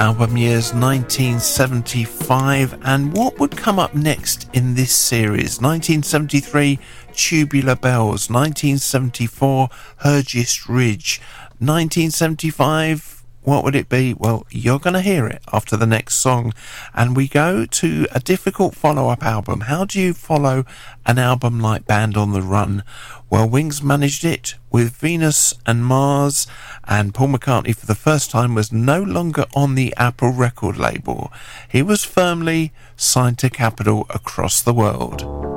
Album years 1975, and what would come up next in this series? 1973, Tubular Bells. 1974, Hergest Ridge. 1975, what would it be? Well, you're going to hear it after the next song. And we go to a difficult follow-up album. How do you follow an album like Band on the Run? Well, Wings managed it with Venus and Mars, and Paul McCartney for the first time was no longer on the Apple record label. He was firmly signed to Capitol across the world.